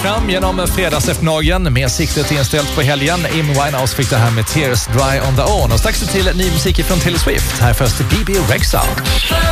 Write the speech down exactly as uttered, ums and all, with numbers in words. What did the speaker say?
fram genom fredagseftermiddagen med siktet inställt på helgen. Amy Winehouse fick det här med Tears Dry on the Own. Och strax till ny musik från Taylor Swift. Här först B B Rexha.